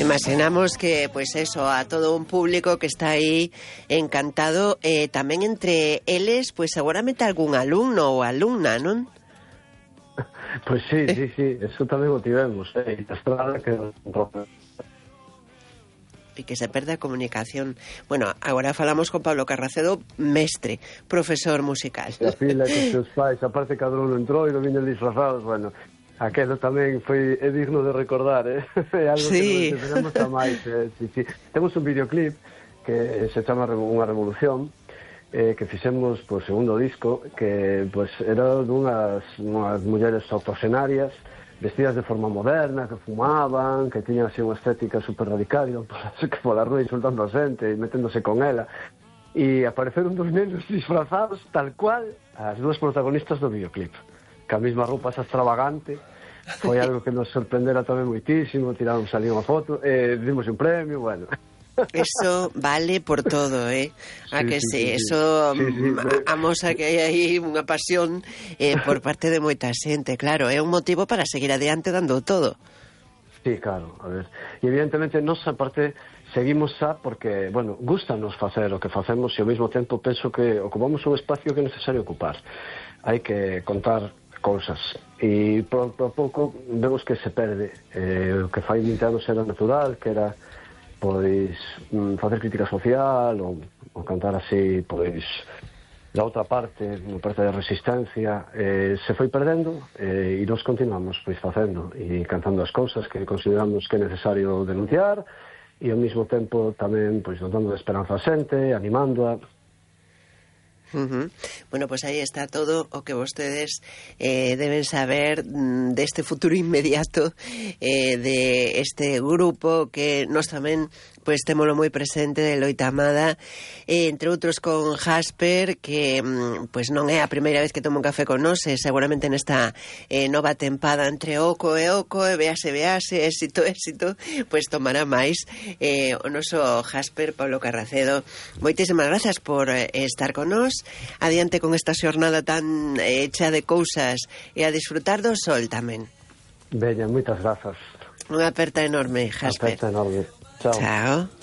Imaginamos que, pues eso, a todo un público que está aí encantado, tamén entre eles, pues seguramente algún alumno ou alumna, non? Pois sí, eso tamén o tivemos, e a estrada que e que se perde a comunicación. Bueno, agora falamos con Pablo Carracedo, mestre, profesor musical. A fila que seus pais, aparte cada uno entrou e non viñen disfrazados, bueno, aquelo tamén é digno de recordar, é algo que non tenemos a máis. Sí. Temos un videoclip que se chama Unha Revolución, que fixemos po segundo disco, que pues, era dunhas mulleres octogenarias, vestidas de forma moderna, que fumaban, que tiñan así unha estética super radical, iban pola rúa insultando a xente e meténdose con ela. E apareceron dos nenos disfrazados tal cual as dúas protagonistas do videoclip. Que a mesma roupa esa extravagante, foi algo que nos sorprendera tamén moitísimo, tiramos ali unha foto, dimos un premio, bueno... Eso vale por todo, a que sí. Eso amosa que hai aí unha pasión por parte de moita xente, claro, é un motivo para seguir adiante dando todo. Sí, claro, a ver, e evidentemente nos aparte seguimos porque, bueno, gustanos facer o que facemos e ao mesmo tempo penso que ocupamos un espacio que é necesario ocupar, hai que contar cousas e por pouco vemos que se perde, o que fai 20 anos era natural, que era pois facer crítica social ou cantar así, pois da outra parte, na parte de resistencia, se foi perdendo e nós continuamos pois facendo e cantando as cousas que consideramos que é necesario denunciar e ao mesmo tempo tamén pois dando esperanza a xente, animándoa. Bueno, pues aí está todo o que vostedes deben saber deste futuro inmediato de este grupo que nos tamén pues témolo moi presente de Loita Amada, entre outros con Jasper, que pues non é a primeira vez que toma un café con nós, seguramente nesta nova tempada entre oco e oco, e vease, éxito, pues tomará máis o noso Jasper, Pablo Carracedo. Moitísimas gracias por estar con nós, adiante con esta xornada tan chea de cousas e a disfrutar do sol tamén. Bella, moitas grazas. Unha aperta enorme, Jasper. Aperta enorme. Chao. Chao.